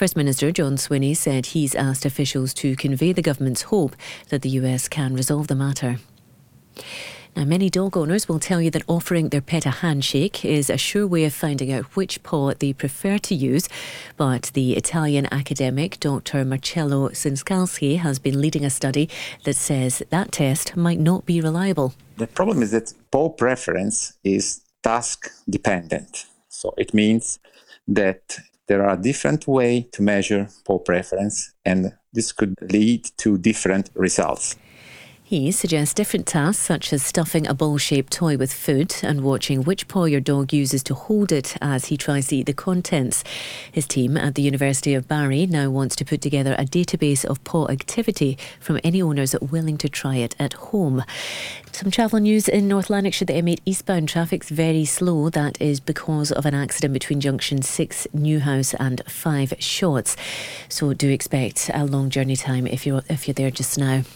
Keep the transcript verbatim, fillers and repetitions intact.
First Minister John Swinney said he's asked officials to convey the government's hope that the U S can resolve the matter. Now, many dog owners will tell you that offering their pet a handshake is a sure way of finding out which paw they prefer to use. But the Italian academic Doctor Marcello Sinscalzi has been leading a study that says that test might not be reliable. The problem is that paw preference is task dependent. So it means that there are different ways to measure paw preference, and this could lead to different results. He suggests different tasks such as stuffing a ball-shaped toy with food and watching which paw your dog uses to hold it as he tries to eat the contents. His team at the University of Bari now wants to put together a database of paw activity from any owners willing to try it at home. Some travel news in North Lanarkshire. The M eight eastbound traffic's very slow. That is because of an accident between junction six Newhouse and five Shotts. So do expect a long journey time if you're if you're there just now.